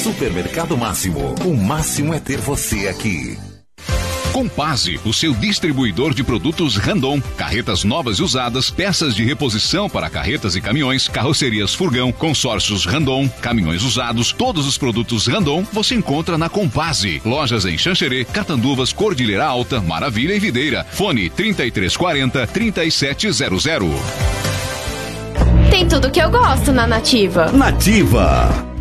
Supermercado Máximo. O máximo é ter você aqui. Compase, o seu distribuidor de produtos Randon. Carretas novas e usadas, peças de reposição para carretas e caminhões, carrocerias Furgão, consórcios Randon, caminhões usados, todos os produtos Randon você encontra na Compase. Lojas em Xanxerê, Catanduvas, Cordilheira Alta, Maravilha e Videira. Fone 3340-3700. Tem tudo que eu gosto na Nativa. Nativa.